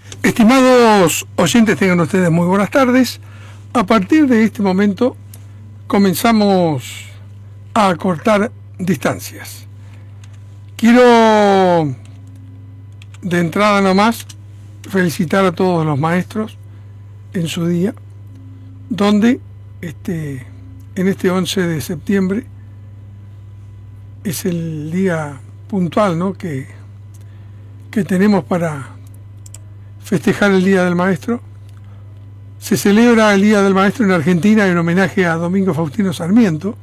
Estimados oyentes, tengan ustedes muy buenas tardes. A partir de este momento comenzamos a acortar distancias. Quiero de entrada nomás felicitar a todos los maestros en su día, donde en este 11 de septiembre es el día puntual, ¿no?, que tenemos para festejar el Día del Maestro. Se celebra el Día del Maestro en Argentina en homenaje a Domingo Faustino Sarmiento.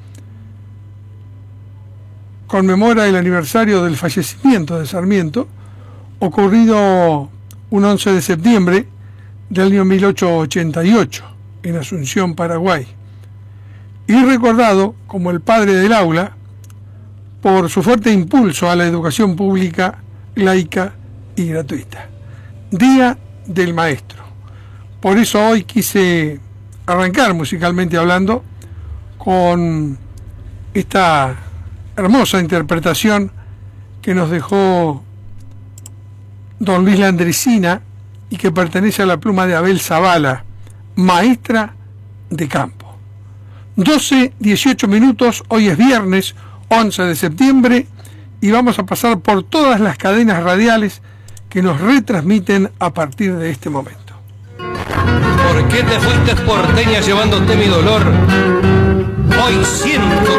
Conmemora el aniversario del fallecimiento de Sarmiento, ocurrido un 11 de septiembre del año 1888 en Asunción, Paraguay, y recordado como el padre del aula por su fuerte impulso a la educación pública, laica y gratuita. Día del Maestro. Por eso hoy quise arrancar musicalmente hablando con esta hermosa interpretación que nos dejó don Luis Landresina y que pertenece a la pluma de Abel Zavala, Maestra de Campo. 12:18 minutos, hoy es viernes 11 de septiembre y vamos a pasar por todas las cadenas radiales que nos retransmiten a partir de este momento. ¿Por qué te fuiste porteña llevándote mi dolor? Hoy siento